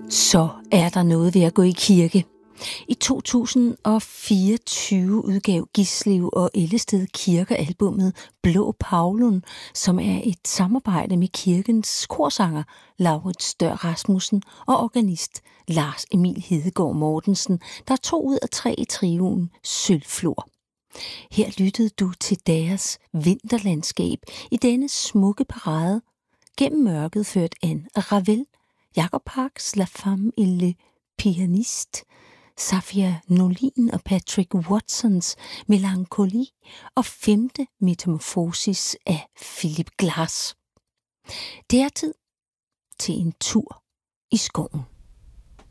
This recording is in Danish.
Så er der noget ved at gå i kirke. I 2024 udgav Gislev og Ellested kirkealbummet Blå Pavlon, som er et samarbejde med kirkens korsanger Laurits Stør Rasmussen og organist Lars Emil Hedegaard Mortensen, der er 2 ud af 3 i trioen Sølvflor. Her lyttede du til deres vinterlandskab i denne smukke parade gennem mørket ført af Ravel, Jacob Parks La Femme et le Pianiste, Safia Nolin og Patrick Watsons Melankoli og 5. Metamorfosis af Philip Glass. Det er tid til en tur i skoven.